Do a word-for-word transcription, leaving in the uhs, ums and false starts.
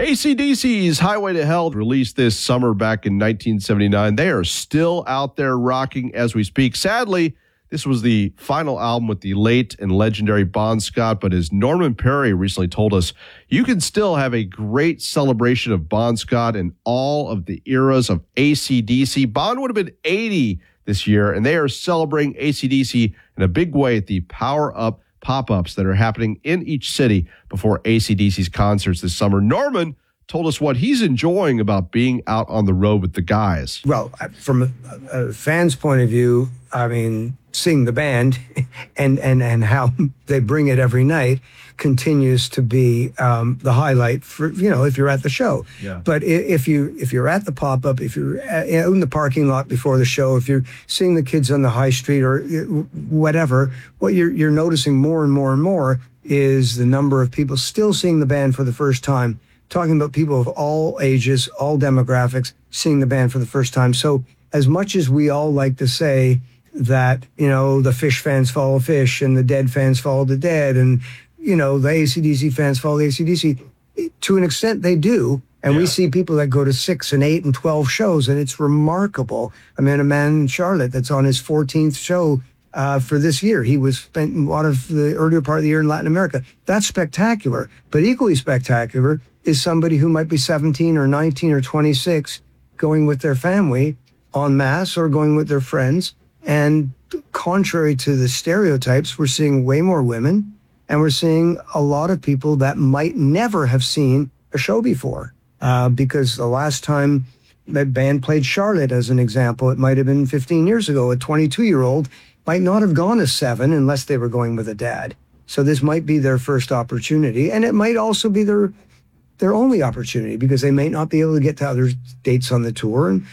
A C D C's Highway to Hell, released this summer back in nineteen seventy-nine. They are still out there rocking as we speak. Sadly, this was the final album with the late and legendary Bon Scott, but as Norman Perry recently told us, you can still have a great celebration of Bon Scott and all of the eras of A C D C. Bon would have been eighty this year, and they are celebrating A C D C in a big way at the Power Up pop-ups that are happening in each city before A C D C's concerts this summer. Norman told us what he's enjoying about being out on the road with the guys. Well, from a, a fan's point of view, I mean, seeing the band and, and, and how they bring it every night continues to be um, the highlight for, you know, if you're at the show. Yeah. But if, you, if you're at the pop-up, if you're in the parking lot before the show, if you're seeing the kids on the high street or whatever, what you're, you're noticing more and more and more is the number of people still seeing the band for the first time, talking about people of all ages, all demographics, seeing the band for the first time. So as much as we all like to say that, you know, the Fish fans follow Fish and the Dead fans follow the Dead and, you know, the A C D C fans follow the A C D C, to an extent they do. And yeah. we see people that go to six and eight and twelve shows, and it's remarkable. I mean, a man in Charlotte that's on his fourteenth show uh, for this year. He was spent a lot of the earlier part of the year in Latin America. That's spectacular. But equally spectacular is somebody who might be seventeen or nineteen or twenty-six going with their family en masse or going with their friends. And contrary to the stereotypes, we're seeing way more women, and we're seeing a lot of people that might never have seen a show before. Uh, because the last time that band played Charlotte, as an example, it might have been fifteen years ago. A twenty-two-year-old might not have gone to seven unless they were going with a dad. So this might be their first opportunity, and it might also be their their only opportunity because they may not be able to get to other dates on the tour. And